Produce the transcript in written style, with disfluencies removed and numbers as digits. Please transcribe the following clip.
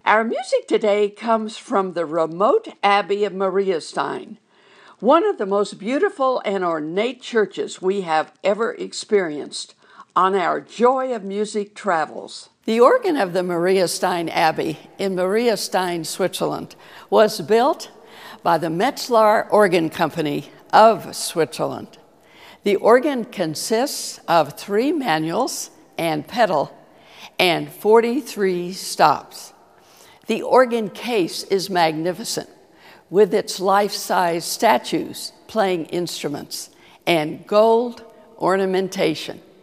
Our music today comes from the remote Abbey of Mariastein, one of the most beautiful and ornate churches we have ever experienced on our Joy of Music travels. The organ of the Mariastein Abbey in Mariastein, Switzerland, was built by the Metzlar Organ Company of Switzerland. The organ consists of 3 manuals and pedal and 43 stops. The organ case is magnificent, with its life-size statues playing instruments and gold ornamentation.